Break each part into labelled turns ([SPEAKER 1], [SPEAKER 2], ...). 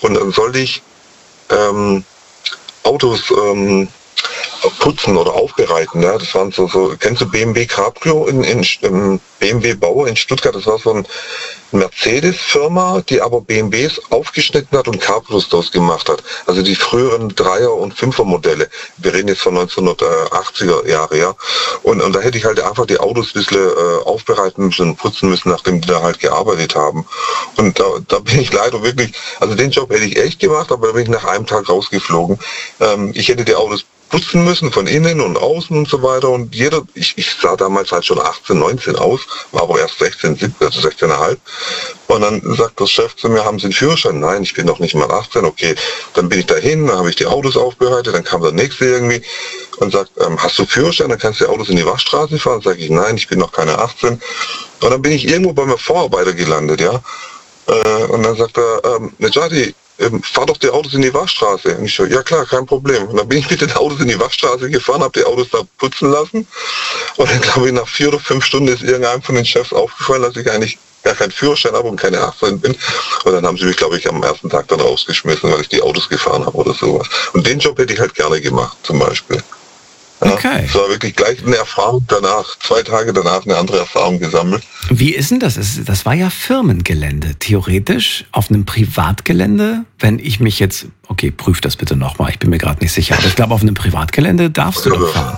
[SPEAKER 1] Und dann sollte ich Autos putzen oder aufbereiten. Ja. Das waren so kennst du BMW Cabrio in BMW Bauer in Stuttgart? Das war so ein Mercedes-Firma, die aber BMWs aufgeschnitten hat und Cabrios daraus gemacht hat. Also die früheren 3er- und 5er-Modelle. Wir reden jetzt von 1980er Jahre, ja. Und da hätte ich halt einfach die Autos ein bisschen aufbereiten müssen und putzen müssen, nachdem die da halt gearbeitet haben. Und da bin ich leider wirklich, also den Job hätte ich echt gemacht, aber da bin ich nach einem Tag rausgeflogen. Ich hätte die Autos putzen müssen von innen und außen und so weiter und ich sah damals halt schon 18, 19 aus, war aber erst 16, 17, also 16,5 und dann sagt der Chef zu mir, haben Sie einen Führerschein? Nein, ich bin noch nicht mal 18, okay, dann bin ich dahin, dann habe ich die Autos aufbereitet, dann kam der Nächste irgendwie und sagt, hast du Führerschein, dann kannst du die Autos in die Waschstraße fahren, sage ich, nein, ich bin noch keine 18 und dann bin ich irgendwo bei meinem Vorarbeiter gelandet, ja, und dann sagt er, Nejati, fahr doch die Autos in die Waschstraße. Und ich so, ja klar, kein Problem. Und dann bin ich mit den Autos in die Waschstraße gefahren, habe die Autos da putzen lassen. Und dann glaube ich, nach 4 oder 5 Stunden ist irgendeinem von den Chefs aufgefallen, dass ich eigentlich gar keinen Führerschein habe und keine 18 bin. Und dann haben sie mich, glaube ich, am ersten Tag dann rausgeschmissen, weil ich die Autos gefahren habe oder sowas. Und den Job hätte ich halt gerne gemacht, zum Beispiel. Ja,
[SPEAKER 2] okay.
[SPEAKER 1] Es war wirklich gleich eine Erfahrung danach, 2 Tage danach eine andere Erfahrung gesammelt.
[SPEAKER 2] Wie ist denn das? Das war ja Firmengelände. Theoretisch auf einem Privatgelände, wenn ich mich jetzt, okay, prüf das bitte nochmal, ich bin mir gerade nicht sicher, aber ich glaube, auf einem Privatgelände darfst du doch fahren.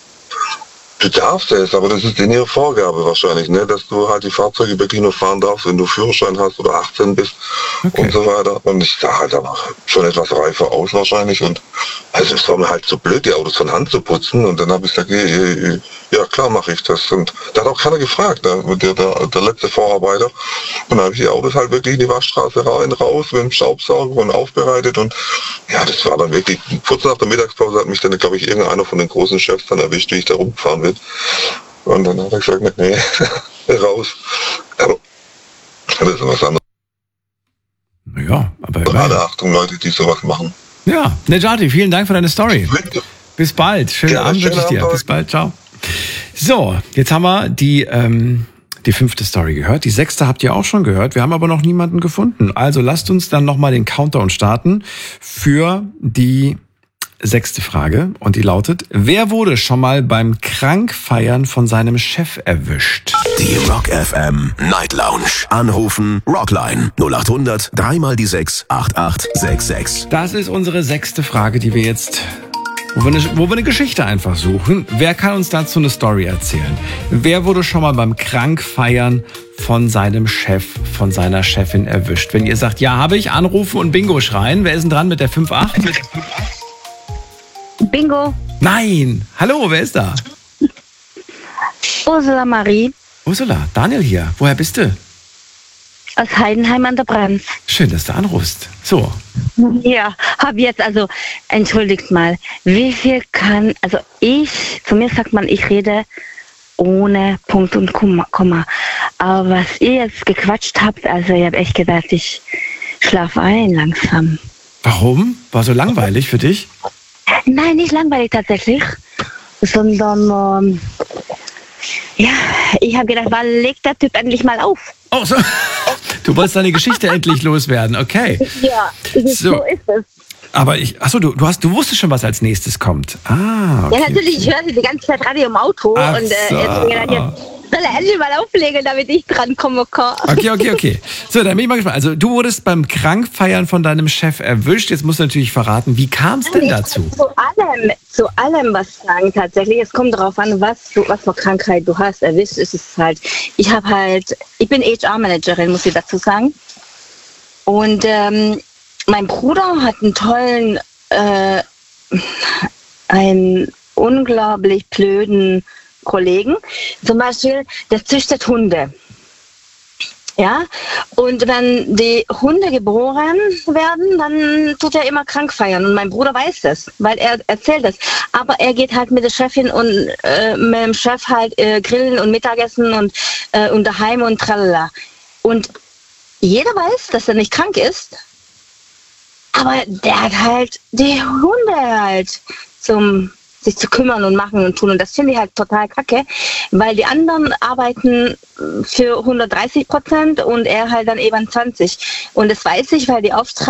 [SPEAKER 1] Du darfst es, aber das ist in ihrer Vorgabe wahrscheinlich, ne, dass du halt die Fahrzeuge wirklich nur fahren darfst, wenn du Führerschein hast oder 18 bist und so weiter. Und ich sah halt aber schon etwas reifer aus wahrscheinlich und also es war mir halt so blöd, die Autos von Hand zu putzen und dann habe ich gesagt, ja klar mache ich das. Und da hat auch keiner gefragt, ne, der letzte Vorarbeiter. Und dann habe ich die Autos halt wirklich in die Waschstraße rein, raus mit dem Staubsauger und aufbereitet und ja, das war dann wirklich, kurz nach der Mittagspause hat mich dann, glaube ich, irgendeiner von den großen Chefs dann erwischt, wie ich da rumgefahren bin. Und dann hat er gesagt, nee, raus. Aber das ist was anderes.
[SPEAKER 2] Ja, aber
[SPEAKER 1] alle Achtung, Leute, die sowas machen.
[SPEAKER 2] Ja, Nejati, vielen Dank für deine Story. Bis bald. Schönen Abend wünsche ich dir. Bis bald. Ciao. So, jetzt haben wir die 5. Story gehört. Die 6. habt ihr auch schon gehört. Wir haben aber noch niemanden gefunden. Also lasst uns dann nochmal den Countdown starten für die 6. Frage. Und die lautet, wer wurde schon mal beim Krankfeiern von seinem Chef erwischt?
[SPEAKER 3] Die Rock FM Night Lounge. Anrufen Rockline 0800 3 mal die 6 8866.
[SPEAKER 2] Das ist unsere 6. Frage, die wir jetzt, wo wir eine Geschichte einfach suchen. Wer kann uns dazu eine Story erzählen? Wer wurde schon mal beim Krankfeiern von seinem Chef, von seiner Chefin erwischt? Wenn ihr sagt, ja, habe ich, anrufen und Bingo schreien. Wer ist denn dran mit der 5-8?
[SPEAKER 4] Bingo.
[SPEAKER 2] Nein. Hallo, wer ist da?
[SPEAKER 4] Ursula Marie.
[SPEAKER 2] Ursula, Daniel hier. Woher bist du?
[SPEAKER 4] Aus Heidenheim an der Brenz.
[SPEAKER 2] Schön, dass du anrufst. So.
[SPEAKER 4] Ja, habe jetzt, also, entschuldigt mal, wie viel kann, also zu mir sagt man, ich rede ohne Punkt und Komma. Aber was ihr jetzt gequatscht habt, also ich habe echt gedacht, ich schlafe ein langsam.
[SPEAKER 2] Warum? War so langweilig für dich?
[SPEAKER 4] Nein, nicht langweilig tatsächlich, sondern ja, ich habe gedacht, wann legt der Typ endlich mal auf?
[SPEAKER 2] Oh, so. Du wolltest deine Geschichte endlich loswerden, okay.
[SPEAKER 4] Ja, so ist es.
[SPEAKER 2] Aber du wusstest schon, was als nächstes kommt. Ah, okay.
[SPEAKER 4] Ja, natürlich, ich höre die ganze Zeit Radio im Auto
[SPEAKER 2] Ach
[SPEAKER 4] und
[SPEAKER 2] so.
[SPEAKER 4] jetzt habe ich gedacht, jetzt soll er endlich mal auflegen, damit ich drankomme kann.
[SPEAKER 2] Okay. So, dann bin ich mal gespannt. Also du wurdest beim Krankfeiern von deinem Chef erwischt. Jetzt musst du natürlich verraten, wie kam es denn dazu?
[SPEAKER 4] Zu allem was sagen tatsächlich. Es kommt darauf an, was für Krankheit du hast. Erwischt ist es halt. Ich bin HR-Managerin, muss ich dazu sagen. Und mein Bruder hat einen unglaublich blöden Kollegen. Zum Beispiel, der züchtet Hunde. Ja, und wenn die Hunde geboren werden, dann tut er immer krank feiern. Und mein Bruder weiß das, weil er erzählt das. Aber er geht halt mit der Chefin und mit dem Chef halt grillen und Mittagessen und daheim und tralala. Und jeder weiß, dass er nicht krank ist. Aber der hat halt die Hunde halt sich zu kümmern und machen und tun. Und das finde ich halt total kacke, weil die anderen arbeiten für 130% und er halt dann eben 20. Und das weiß ich, weil die